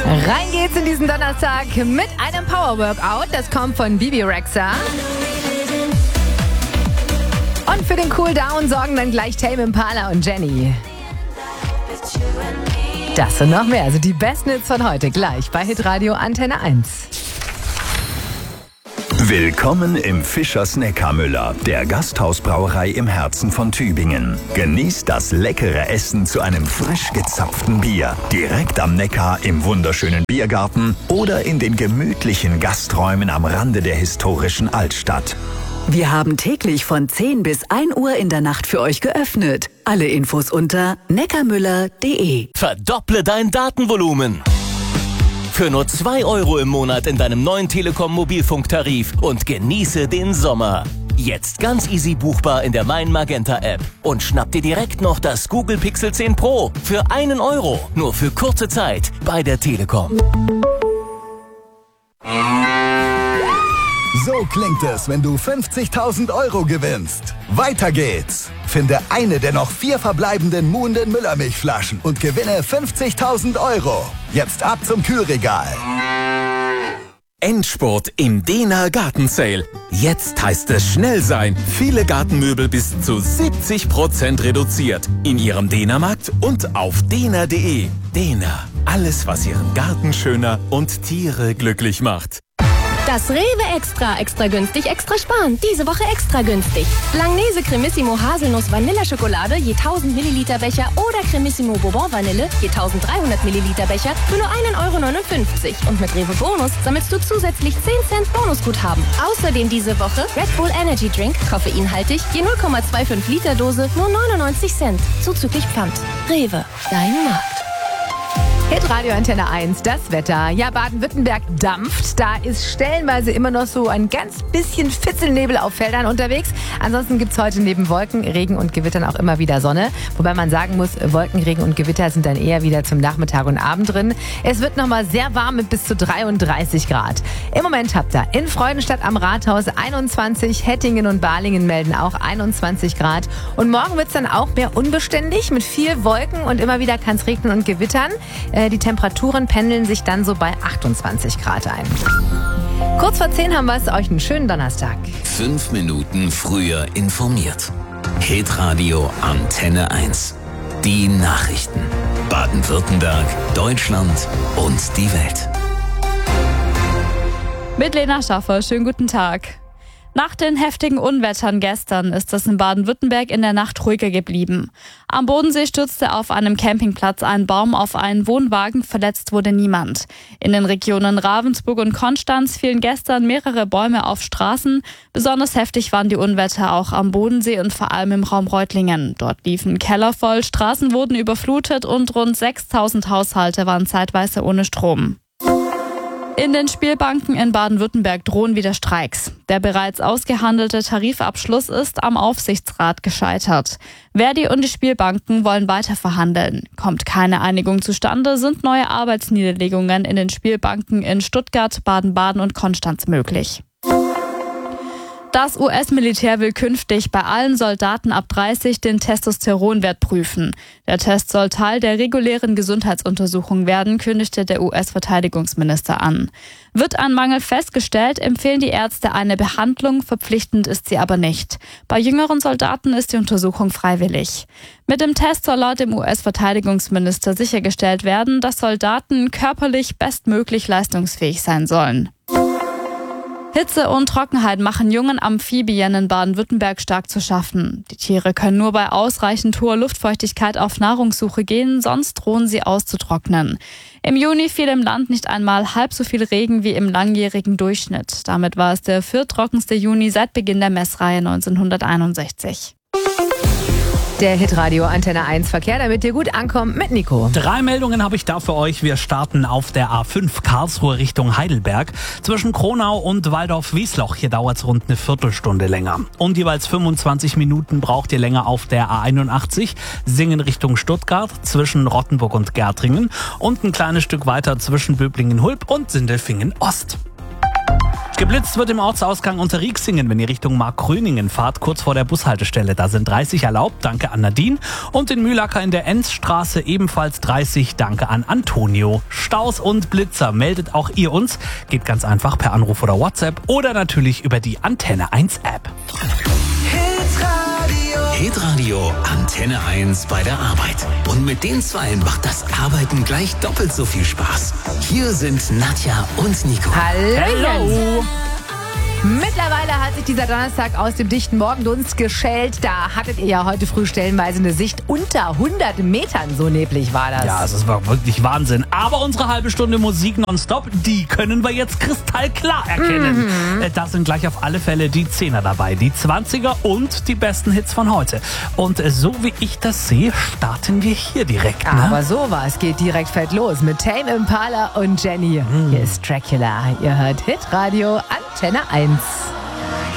Rein geht's in diesen Donnerstag mit einem Power-Workout. Das kommt von Bibi Rexha. Und für den Cooldown sorgen dann gleich Tame Impala und Jenny. Das und noch mehr, also die besten Hits von heute gleich bei Hitradio Antenne 1. Willkommen im Fischers Neckarmüller, der Gasthausbrauerei im Herzen von Tübingen. Genießt das leckere Essen zu einem frisch gezapften Bier. Direkt am Neckar im wunderschönen Biergarten oder in den gemütlichen Gasträumen am Rande der historischen Altstadt. Wir haben täglich von 10 bis 1 Uhr in der Nacht für euch geöffnet. Alle Infos unter neckarmüller.de. Verdopple dein Datenvolumen. Für nur 2 € im Monat in deinem neuen Telekom-Mobilfunktarif und genieße den Sommer. Jetzt ganz easy buchbar in der Mein Magenta App. Und schnapp dir direkt noch das Google Pixel 10 Pro für 1 €. Nur für kurze Zeit bei der Telekom. So klingt es, wenn du 50.000 € gewinnst. Weiter geht's. Finde eine der noch 4 verbleibenden muhenden Müllermilchflaschen und gewinne 50.000 €. Jetzt ab zum Kühlregal. Endspurt im Dena Gartensale. Jetzt heißt es schnell sein. Viele Gartenmöbel bis zu 70% reduziert. In Ihrem Dena-Markt und auf dena.de. Dena. Alles, was Ihren Garten schöner und Tiere glücklich macht. Das Rewe Extra günstig, extra sparen. Diese Woche extra günstig. Langnese Cremissimo Haselnuss Vanilleschokolade je 1000 Milliliter Becher oder Cremissimo Bourbon Vanille je 1300 Milliliter Becher für nur 1,59 €. Und mit Rewe Bonus sammelst du zusätzlich 10 Cent Bonusguthaben. Außerdem diese Woche Red Bull Energy Drink, koffeinhaltig, je 0,25 Liter Dose, nur 99 Cent. Zuzüglich Pfand. Rewe, dein Markt. Hitradio Antenne 1, das Wetter. Ja, Baden-Württemberg dampft. Da ist stellenweise immer noch so ein ganz bisschen Fitzelnebel auf Feldern unterwegs. Ansonsten gibt es heute neben Wolken, Regen und Gewittern auch immer wieder Sonne. Wobei man sagen muss, Wolken, Regen und Gewitter sind dann eher wieder zum Nachmittag und Abend drin. Es wird nochmal sehr warm mit bis zu 33 Grad. Im Moment habt ihr in Freudenstadt am Rathaus 21, Hettingen und Balingen melden auch 21 Grad. Und morgen wird es dann auch mehr unbeständig mit viel Wolken und immer wieder kann es regnen und gewittern. Die Temperaturen pendeln sich dann so bei 28 Grad ein. Kurz vor 10 haben wir es. Euch einen schönen Donnerstag. 5 Minuten früher informiert. Hitradio Antenne 1. Die Nachrichten. Baden-Württemberg, Deutschland und die Welt. Mit Lena Schaffer, schönen guten Tag. Nach den heftigen Unwettern gestern ist es in Baden-Württemberg in der Nacht ruhiger geblieben. Am Bodensee stürzte auf einem Campingplatz ein Baum auf einen Wohnwagen, verletzt wurde niemand. In den Regionen Ravensburg und Konstanz fielen gestern mehrere Bäume auf Straßen. Besonders heftig waren die Unwetter auch am Bodensee und vor allem im Raum Reutlingen. Dort liefen Keller voll, Straßen wurden überflutet und rund 6.000 Haushalte waren zeitweise ohne Strom. In den Spielbanken in Baden-Württemberg drohen wieder Streiks. Der bereits ausgehandelte Tarifabschluss ist am Aufsichtsrat gescheitert. Verdi und die Spielbanken wollen weiter verhandeln. Kommt keine Einigung zustande, sind neue Arbeitsniederlegungen in den Spielbanken in Stuttgart, Baden-Baden und Konstanz möglich. Das US-Militär will künftig bei allen Soldaten ab 30 den Testosteronwert prüfen. Der Test soll Teil der regulären Gesundheitsuntersuchung werden, kündigte der US-Verteidigungsminister an. Wird ein Mangel festgestellt, empfehlen die Ärzte eine Behandlung, verpflichtend ist sie aber nicht. Bei jüngeren Soldaten ist die Untersuchung freiwillig. Mit dem Test soll laut dem US-Verteidigungsminister sichergestellt werden, dass Soldaten körperlich bestmöglich leistungsfähig sein sollen. Hitze und Trockenheit machen jungen Amphibien in Baden-Württemberg stark zu schaffen. Die Tiere können nur bei ausreichend hoher Luftfeuchtigkeit auf Nahrungssuche gehen, sonst drohen sie auszutrocknen. Im Juni fiel im Land nicht einmal halb so viel Regen wie im langjährigen Durchschnitt. Damit war es der vierttrockenste Juni seit Beginn der Messreihe 1961. Der Hitradio Antenne 1 Verkehr, damit ihr gut ankommt mit Nico. 3 Meldungen habe ich da für euch. Wir starten auf der A5 Karlsruhe Richtung Heidelberg. Zwischen Kronau und Waldorf-Wiesloch. Hier dauert es rund eine Viertelstunde länger. Und jeweils 25 Minuten braucht ihr länger auf der A81 Singen Richtung Stuttgart zwischen Rottenburg und Gärtringen. Und ein kleines Stück weiter zwischen Böblingen-Hulb und Sindelfingen-Ost. Geblitzt wird im Ortsausgang unter Rieksingen, wenn ihr Richtung Markgröningen fahrt, kurz vor der Bushaltestelle. Da sind 30 erlaubt, danke an Nadine. Und in Mühlacker in der Enzstraße ebenfalls 30, danke an Antonio. Staus und Blitzer meldet auch ihr uns. Geht ganz einfach per Anruf oder WhatsApp oder natürlich über die Antenne 1 App. Hitradio Antenne 1 bei der Arbeit. Und mit den Zweien macht das Arbeiten gleich doppelt so viel Spaß. Hier sind Nadja und Nico. Hallo. Mittlerweile hat sich dieser Donnerstag aus dem dichten Morgendunst geschält. Da hattet ihr ja heute früh stellenweise eine Sicht unter 100 Metern. So neblig war das. Ja, das war wirklich Wahnsinn. Aber unsere halbe Stunde Musik nonstop, die können wir jetzt kristallklar erkennen. Da sind gleich auf alle Fälle die 10er dabei, die 20er und die besten Hits von heute. Und so wie ich das sehe, starten wir hier direkt. Ne? Aber sowas geht direkt fett los mit Tame Impala und Jenny. Hier ist Dracula. Ihr hört Hitradio Antenne 1.